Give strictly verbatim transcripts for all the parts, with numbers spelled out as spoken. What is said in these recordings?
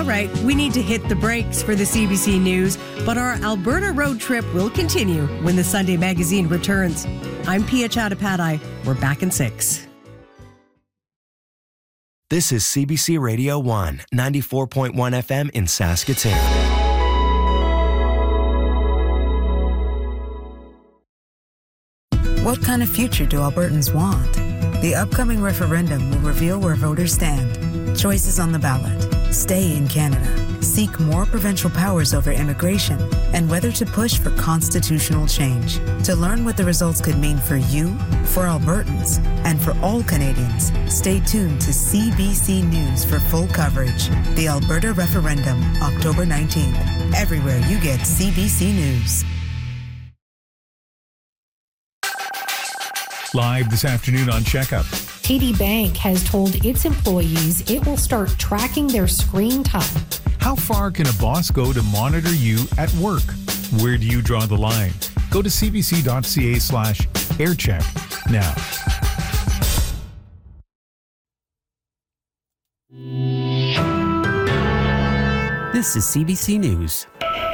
right, we need to hit the brakes for the C B C News, but our Alberta road trip will continue when the Sunday Magazine returns. I'm Pia Chattopadhyay. We're back in six. This is C B C Radio one, ninety-four point one F M in Saskatoon. What kind of future do Albertans want? The upcoming referendum will reveal where voters stand. Choices on the ballot: stay in Canada, seek more provincial powers over immigration, and whether to push for constitutional change. To learn what the results could mean for you, for Albertans, and for all Canadians, stay tuned to C B C News for full coverage. The Alberta Referendum, October nineteenth. Everywhere you get C B C News. Live this afternoon on Checkup. T D Bank has told its employees it will start tracking their screen time. How far can a boss go to monitor you at work? Where do you draw the line? Go to cbc.ca slash aircheck now. This is C B C News.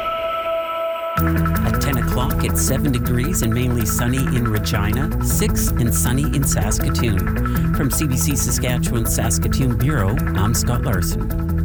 At ten o'clock, it's seven degrees and mainly sunny in Regina, six and sunny in Saskatoon. From C B C Saskatchewan Saskatoon Bureau, I'm Scott Larson.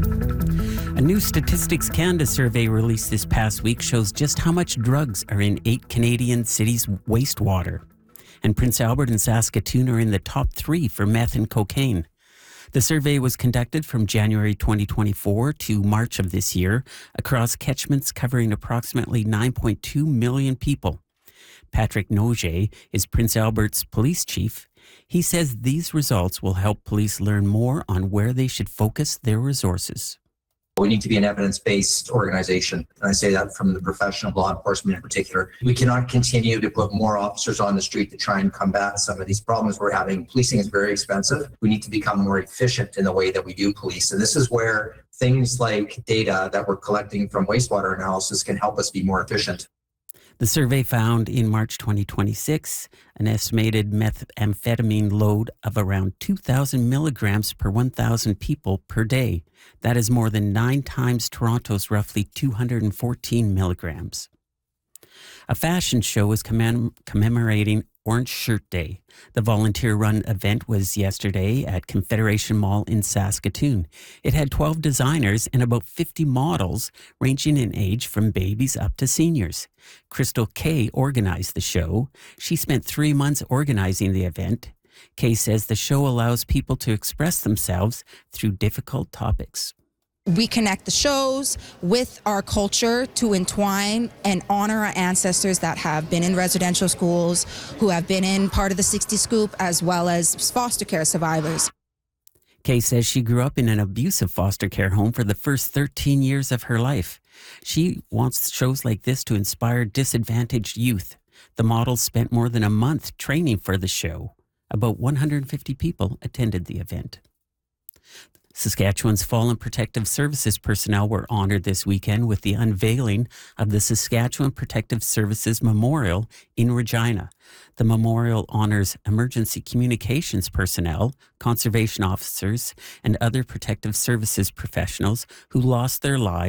A new Statistics Canada survey released this past week shows just how much drugs are in eight Canadian cities' wastewater. And Prince Albert and Saskatoon are in the top three for meth and cocaine. The survey was conducted from January twenty twenty-four to March of this year across catchments covering approximately nine point two million people. Patrick Noget is Prince Albert's police chief. He says these results will help police learn more on where they should focus their resources. We need to be an evidence-based organization. And I say that from the profession of law enforcement in particular. We cannot continue to put more officers on the street to try and combat some of these problems we're having. Policing is very expensive. We need to become more efficient in the way that we do police. And this is where things like data that we're collecting from wastewater analysis can help us be more efficient. The survey found in March twenty twenty-six an estimated methamphetamine load of around two thousand milligrams per one thousand people per day. That is more than nine times Toronto's roughly two hundred fourteen milligrams. A fashion show is commem- commemorating Orange Shirt Day. The volunteer-run event was yesterday at Confederation Mall in Saskatoon. It had twelve designers and about fifty models, ranging in age from babies up to seniors. Crystal Kay organized the show. She spent three months organizing the event. Kay says the show allows people to express themselves through difficult topics. We connect the shows with our culture to entwine and honor our ancestors that have been in residential schools, who have been in part of the sixty Scoop, as well as foster care survivors. Kay says she grew up in an abusive foster care home for the first thirteen years of her life. She wants shows like this to inspire disadvantaged youth. The models spent more than a month training for the show. About one hundred fifty people attended the event. Saskatchewan's Fallen Protective Services personnel were honored this weekend with the unveiling of the Saskatchewan Protective Services Memorial in Regina. The memorial honors emergency communications personnel, conservation officers, and other protective services professionals who lost their lives